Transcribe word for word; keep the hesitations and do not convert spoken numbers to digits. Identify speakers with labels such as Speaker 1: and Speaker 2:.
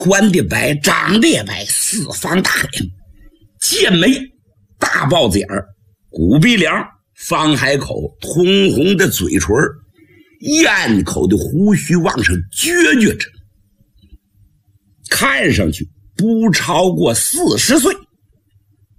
Speaker 1: 管得白，长得也白，四方大脸，剑眉，大豹子眼儿，骨鼻梁，方海口，通红的嘴唇，咽口的胡须往上撅撅着，看上去不超过四十岁。